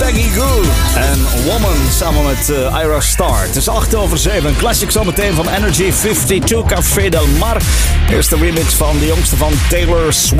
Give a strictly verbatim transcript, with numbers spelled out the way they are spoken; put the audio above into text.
Peggy Gou en Woman samen met uh, Ira Star. Het is acht over zeven. Een classic zometeen van Energy vijfentwintig Café Del Mar. Eerst de remix van de jongste van Taylor Swift.